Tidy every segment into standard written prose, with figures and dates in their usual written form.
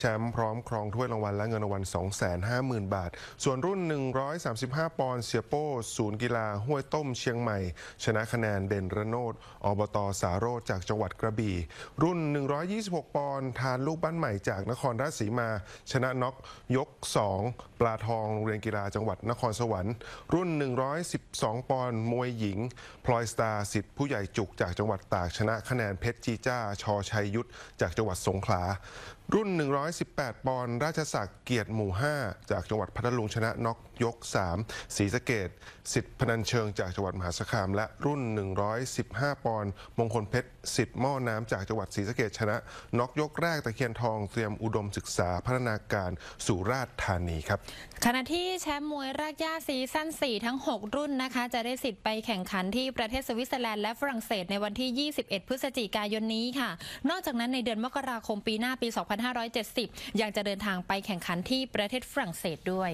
แชมป์พร้อมครองถ้วยรางวัลและเงินรางวัล 250,000 บาท ส่วนรุ่น 135 ปอนด์เสียโป้ศูนย์กีฬาห้วยต้มเชียงใหม่ชนะคะแนนเด่นระโนดอบต.สาโรจน์จากจังหวัดกระบี่รุ่น 126 ปอนด์ทานลูกบ้านใหม่จากนครราชสีมาชนะน็อกยก 2 ปลาทองโรงเรียนกีฬาจังหวัดนครสวรรค์รุ่น 112 ปอนด์มวยหญิงพลอยสตาร์สิทธิ์ผู้ใหญ่จุกจากจังหวัดตากชนะคะแนนเพชรจีจ้าชอชัยยุทธจากจังหวัดสงขลารุ่น 118 ปอนด์ราชศักดิ์เกียรติหมู่ 5 จากจังหวัดพัทลุงชนะน็อกยก 3 ศรีสะเกษสิทธิ์พนัญเชิงจากจังหวัดมหาสารคามและรุ่น 115 ปอนด์มงคลเพชรสิทธิ์หม้อน้ำจากจังหวัดศรีสะเกษชนะน็อกยกแรกตะเคียนทองเตรียมอุดมศึกษาพัฒนาการสุราษฎร์ธานีครับขณะที่แชมป์มวยรากหญ้าซีซั่น 4 ทั้ง 6 รุ่นนะคะจะได้สิทธิ์ไปแข่งขันที่ประเทศสวิตเซอร์แลนด์และฝรั่งเศสในวันที่ 21 พฤศจิกายนนี้ค่ะนอกจากนั้นในเดือนมกราคมปีหน้าปี 2570 ยังจะเดินทางไปแข่งขันที่ประเทศฝรั่งเศสด้วย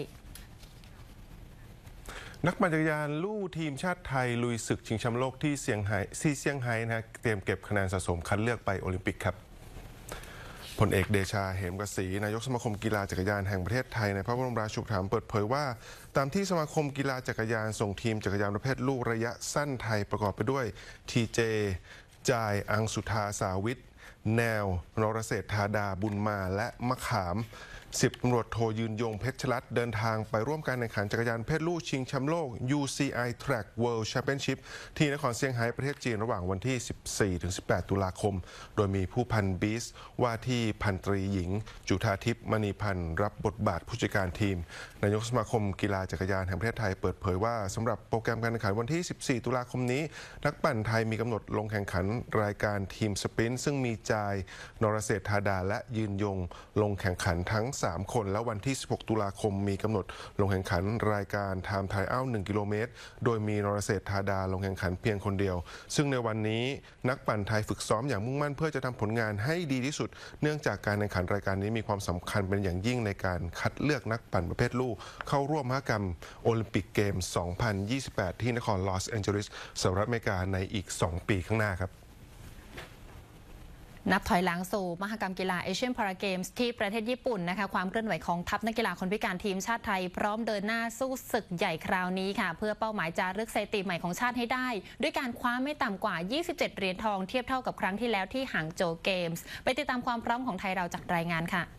นักปั่นจักรยานลู่ทีมชาติไทยลุยศึกชิงแชมป์โลกที่เซี่ยงไฮ้นะเตรียมเก็บคะแนนสะสมคัดเลือกไปโอลิมปิกครับพลเอกเดชาเหมกศรีนายกสมาคมกีฬาจักรยานแห่งประเทศไทยในพระบรมราชูปถัมภ์เปิดเผยว่าตามที่สมาคมกีฬาจักรยานส่งทีมจักรยานประเภทลูกระยะสั้นไทยประกอบไปด้วยทีเจจายอังสุธาสาวิทแนวนรเศรษฐาดาบุญมาและมะขาม10 ตำรวจโทยืนยงเพชรรัตน์เดินทางไปร่วมการแข่งขันจักรยานเพศลูกชิงแชมป์โลก UCI Track World Championship ที่นครเซี่ยงไฮ้ประเทศจีนระหว่างวันที่ 14-18 ตุลาคมโดยมีผู้พันบีสว่าที่พันตรีหญิงจุฑาทิพย์มณีพันธ์รับบทบาทผู้จัดการทีมนายกสมาคมกีฬาจักรยานแห่งประเทศไทยเปิดเผยว่าสำหรับโปรแกรมการแข่งขันวันที่ 14 ตุลาคมนี้นักปั่นไทยมีกำหนดลงแข่งขันรายการทีมสปรินต์ซึ่งมีจายนรเศรษฐาดาและยืนยงลงแข่งขันทั้ง3 คนแล้ววันที่ 16 ตุลาคมมีกำหนดลงแข่งขันรายการไทม์ไทรอัล 1 กิโลเมตรโดยมีนรเศรษฐาดาลงแข่งขันเพียงคนเดียวซึ่งในวันนี้นักปั่นไทยฝึกซ้อมอย่างมุ่งมั่นเพื่อจะทำผลงานให้ดีที่สุดเนื่องจากการแข่งขันรายการนี้มีความสำคัญเป็นอย่างยิ่งในการคัดเลือกนักปั่นประเภทลูกเข้าร่วมมหกรรมโอลิมปิกเกมส์ 2028 ที่นครลอสแอนเจลิสสหรัฐอเมริกาในอีก 2 ปีข้างหน้าครับนับถอยหลังสู่มหกรรมกีฬาเอเชียนพาราเกมส์ที่ประเทศญี่ปุ่นนะคะความเคลื่อนไหวของทัพนักกีฬาคนพิการทีมชาติไทยพร้อมเดินหน้าสู้ศึกใหญ่คราวนี้ค่ะเพื่อเป้าหมายจารึกสถิติใหม่ของชาติให้ได้ด้วยการคว้าไม่ต่ำกว่า 27 เหรียญทองเทียบเท่ากับครั้งที่แล้วที่หางโจวเกมส์ไปติดตามความพร้อมของไทยเราจากรายงานค่ะ